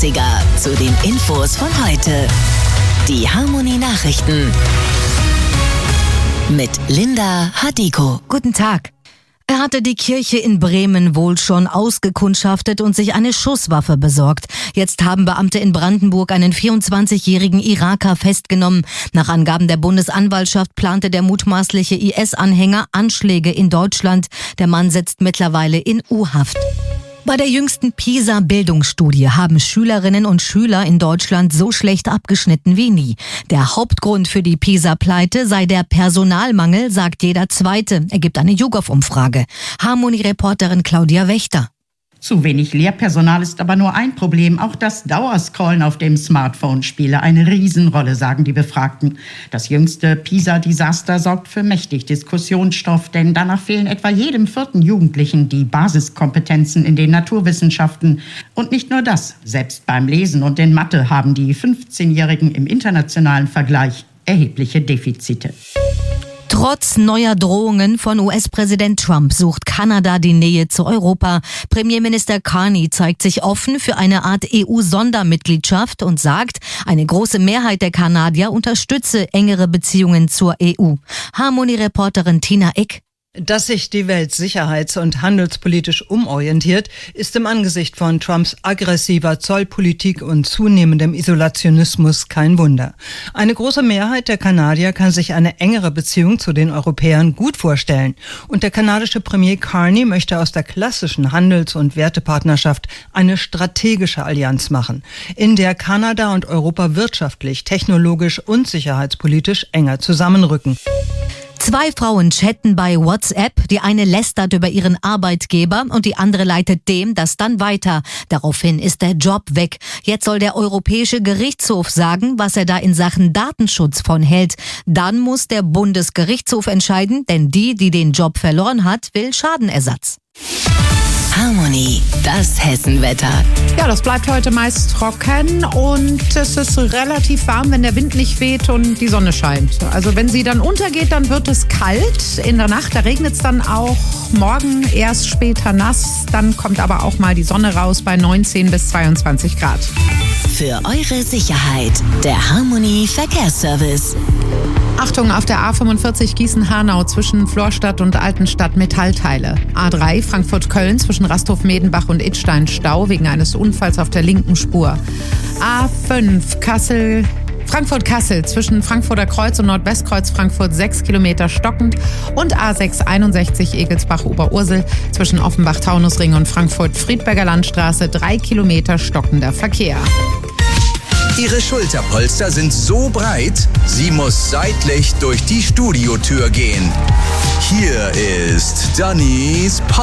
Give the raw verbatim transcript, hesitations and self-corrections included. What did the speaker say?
dreißiger zu den Infos von heute. Die Harmonie Nachrichten mit Linda Hadiko. Guten Tag. Er hatte die Kirche in Bremen wohl schon ausgekundschaftet und sich eine Schusswaffe besorgt. Jetzt haben Beamte in Brandenburg einen vierundzwanzigjährigen Iraker festgenommen. Nach Angaben der Bundesanwaltschaft plante der mutmaßliche I S-Anhänger Anschläge in Deutschland. Der Mann sitzt mittlerweile in U-Haft. Bei der jüngsten PISA-Bildungsstudie haben Schülerinnen und Schüler in Deutschland so schlecht abgeschnitten wie nie. Der Hauptgrund für die PISA-Pleite sei der Personalmangel, sagt jeder Zweite, ergibt eine YouGov-Umfrage. Harmonie-Reporterin Claudia Wächter. Zu wenig Lehrpersonal ist aber nur ein Problem. Auch das Dauerscrollen auf dem Smartphone spiele eine Riesenrolle, sagen die Befragten. Das jüngste PISA-Desaster sorgt für mächtig Diskussionsstoff, denn danach fehlen etwa jedem vierten Jugendlichen die Basiskompetenzen in den Naturwissenschaften. Und nicht nur das, selbst beim Lesen und in Mathe haben die fünfzehnjährigen im internationalen Vergleich erhebliche Defizite. Trotz neuer Drohungen von U S-Präsident Trump sucht Kanada die Nähe zu Europa. Premierminister Carney zeigt sich offen für eine Art E U-Sondermitgliedschaft und sagt, eine große Mehrheit der Kanadier unterstütze engere Beziehungen zur E U. Harmonie-Reporterin Tina Ick. Dass sich die Welt sicherheits- und handelspolitisch umorientiert, ist im Angesicht von Trumps aggressiver Zollpolitik und zunehmendem Isolationismus kein Wunder. Eine große Mehrheit der Kanadier kann sich eine engere Beziehung zu den Europäern gut vorstellen. Und der kanadische Premier Carney möchte aus der klassischen Handels- und Wertepartnerschaft eine strategische Allianz machen, in der Kanada und Europa wirtschaftlich, technologisch und sicherheitspolitisch enger zusammenrücken. Zwei Frauen chatten bei WhatsApp. Die eine lästert über ihren Arbeitgeber und die andere leitet dem das dann weiter. Daraufhin ist der Job weg. Jetzt soll der Europäische Gerichtshof sagen, was er da in Sachen Datenschutz von hält. Dann muss der Bundesgerichtshof entscheiden, denn die, die den Job verloren hat, will Schadenersatz. Harmonie, das Hessenwetter. Ja, das bleibt heute meist trocken und es ist relativ warm, wenn der Wind nicht weht und die Sonne scheint. Also wenn sie dann untergeht, dann wird es kalt. In der Nacht, da regnet es dann auch. Morgen erst später nass, dann kommt aber auch mal die Sonne raus bei neunzehn bis zweiundzwanzig Grad. Für eure Sicherheit, der Harmonie Verkehrsservice. Achtung, auf der A fünfundvierzig Gießen-Hanau zwischen Florstadt und Altenstadt Metallteile. A drei Frankfurt-Köln zwischen Rasthof-Medenbach und Idstein Stau wegen eines Unfalls auf der linken Spur. A fünf Kassel Frankfurt-Kassel zwischen Frankfurter Kreuz und Nordwestkreuz Frankfurt sechs Kilometer stockend und A sechs einundsechzig Egelsbach-Oberursel zwischen Offenbach-Taunusring und Frankfurt-Friedberger Landstraße drei Kilometer stockender Verkehr. Ihre Schulterpolster sind so breit, sie muss seitlich durch die Studiotür gehen. Hier ist Dannys Podcast.